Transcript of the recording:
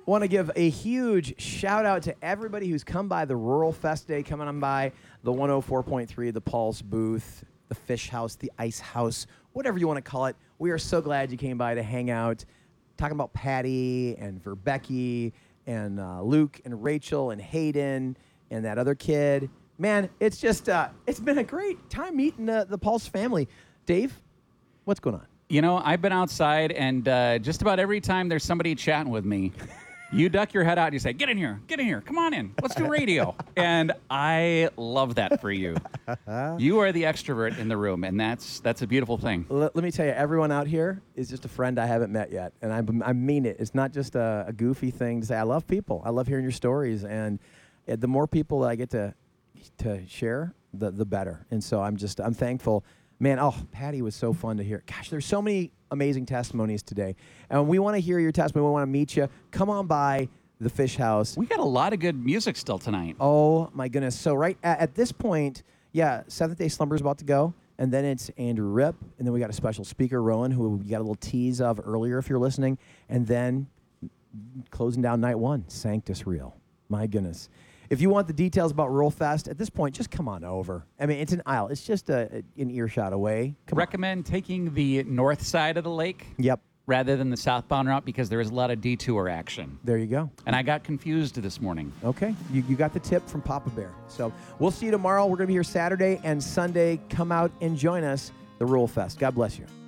Want to give a huge shout out to everybody who's come by the Rural Fest Day, coming on by the 104.3, the Pulse booth, the Fish House, the Ice House, whatever you want to call it. We are so glad you came by to hang out, talking about Patty and Verbecki and Luke and Rachel and Hayden and that other kid. Man, it's just, it's been a great time meeting the Pulse family. Dave, what's going on? You know, I've been outside, and just about every time there's somebody chatting with me, you duck your head out and you say, get in here, come on in, let's do radio. And I love that for you. You are the extrovert in the room, and that's a beautiful thing. Let me tell you, everyone out here is just a friend I haven't met yet, and I mean it. It's not just a goofy thing to say. I love people. I love hearing your stories, and the more people that I get to share, the better. And so I'm thankful. Man, Patty was so fun to hear. Gosh, there's so many amazing testimonies today. And we want to hear your testimony. We want to meet you. Come on by the Fish House. We got a lot of good music still tonight. Oh, my goodness. So right at this point, Seventh Day Slumber is about to go. And then it's Andrew Ripp. And then we got a special speaker, Rowan, who we got a little tease of earlier if you're listening. And then closing down night one, Sanctus Real. My goodness. If you want the details about Rural Fest, at this point, just come on over. I mean, it's an aisle. It's just an earshot away. Recommend taking the north side of the lake. Yep. Rather than the southbound route, because there is a lot of detour action. There you go. And I got confused this morning. Okay. You got the tip from Papa Bear. So we'll see you tomorrow. We're going to be here Saturday and Sunday. Come out and join us, the Rural Fest. God bless you.